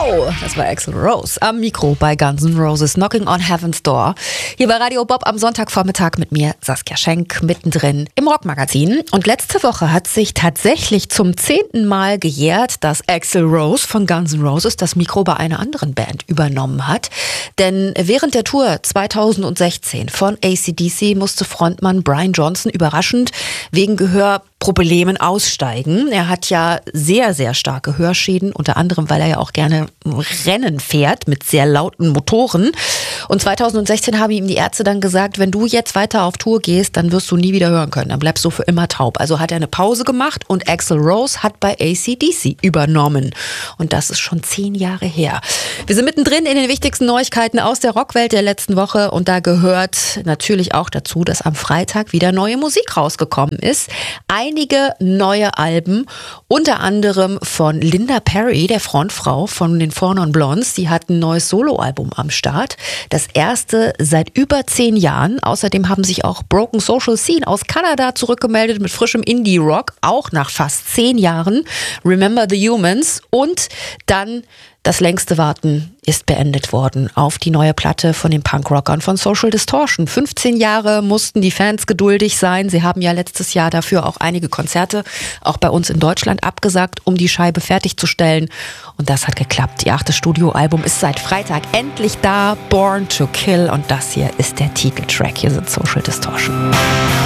Wow, das war Axl Rose am Mikro bei Guns N' Roses Knocking on Heaven's Door. Hier bei Radio Bob am Sonntagvormittag mit mir, Saskia Schenk, mittendrin im Rockmagazin. Und letzte Woche hat sich tatsächlich zum 10. Mal gejährt, dass Axl Rose von Guns N' Roses das Mikro bei einer anderen Band übernommen hat. Denn während der Tour 2016 von AC/DC musste Frontmann Brian Johnson überraschend wegen Gehörproblemen aussteigen. Er hat ja sehr, sehr starke Hörschäden, unter anderem, weil er ja auch gerne Rennen fährt mit sehr lauten Motoren. Und 2016 haben ihm die Ärzte dann gesagt, wenn du jetzt weiter auf Tour gehst, dann wirst du nie wieder hören können. Dann bleibst du für immer taub. Also hat er eine Pause gemacht und Axl Rose hat bei AC/DC übernommen. Und das ist schon 10 Jahre her. Wir sind mittendrin in den wichtigsten Neuigkeiten aus der Rockwelt der letzten Woche. Und da gehört natürlich auch dazu, dass am Freitag wieder neue Musik rausgekommen ist. Einige neue Alben, unter anderem von Linda Perry, der Frontfrau von den Four Non Blondes. Die hat ein neues Soloalbum am Start. Das erste seit über 10 Jahren. Außerdem haben sich auch Broken Social Scene aus Kanada zurückgemeldet mit frischem Indie-Rock, auch nach fast 10 Jahren. Remember the Humans. Und dann das längste Warten ist beendet worden auf die neue Platte von den Punkrockern von Social Distortion. 15 Jahre mussten die Fans geduldig sein. Sie haben ja letztes Jahr dafür auch einige Konzerte, auch bei uns in Deutschland, abgesagt, um die Scheibe fertigzustellen. Und das hat geklappt. Ihr 8. Studioalbum ist seit Freitag endlich da. Born to Kill. Und das hier ist der Titeltrack. Hier sind Social Distortion.